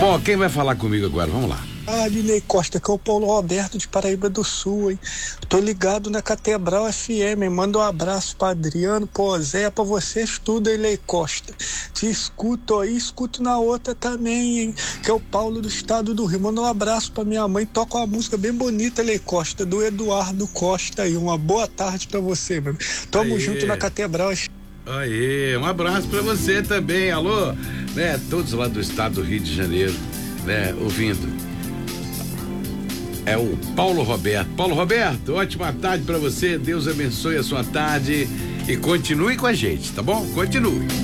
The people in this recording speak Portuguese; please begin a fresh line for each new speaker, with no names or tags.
Bom, quem vai falar comigo agora? Vamos lá.
Ney Costa, que é o Paulo Roberto de Paraíba do Sul, hein? Tô ligado na Catedral FM, hein? Manda um abraço pra Adriano, pô, Zé, pra vocês tudo, hein, Ney Costa? Te escuto aí, escuto na outra também, hein? Que é o Paulo do estado do Rio. Manda um abraço pra minha mãe, toca uma música bem bonita, Ney Costa, do Eduardo Costa aí. Uma boa tarde pra você, meu. Tamo junto na Catedral.
Aê, um abraço pra você também, alô, né? Todos lá do estado do Rio de Janeiro, né? Ouvindo. É o Paulo Roberto. Paulo Roberto, ótima tarde pra você, Deus abençoe a sua tarde e continue com a gente, tá bom? Continue.